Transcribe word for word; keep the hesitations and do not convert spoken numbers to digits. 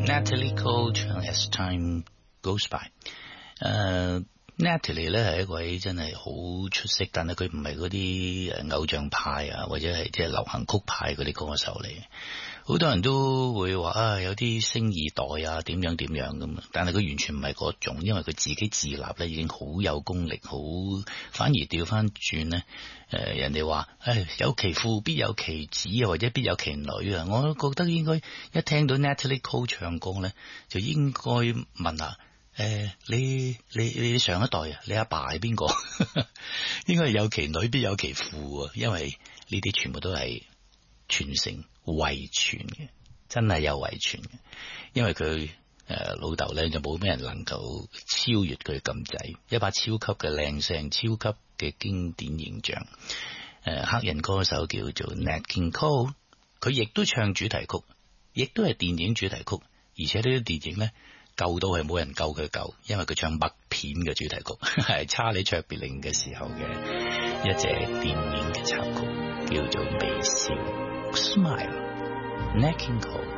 Natalie Cole 唱 As Time Goes By。誒、uh, Natalie 咧係一位真係好出色，但係佢唔係嗰啲誒偶像派啊，或者係即係流行曲派嗰啲歌手嚟。好多人都會話啊，有啲星二代啊，點樣點樣咁，但係佢完全唔係嗰種，因為佢自己自立咧已經好有功力，好反而調翻轉咧，誒、呃、人哋話誒有其父必有其子啊，或者必有其女啊，我覺得應該一聽到 Natalie Cole 唱歌咧，就應該問下誒、呃、你你你上一代啊，你阿爸係邊個？應該係有其女必有其父啊，因為呢啲全部都係傳承遺傳嘅，真係有遺傳嘅。因為佢誒、呃、老豆咧就冇咩人能夠超越佢咁滯，一把超級嘅靚聲，超級嘅經典形象。誒、呃、黑人歌手叫做 Nat King Cole， 佢亦都唱主題曲，亦都係電影主題曲，而且呢啲電影咧舊到係冇人夠佢舊，因為佢唱默片嘅主題曲，係查理卓別靈嘅時候嘅一隻電影嘅插曲，叫做微笑 Smile。Nat King Cole。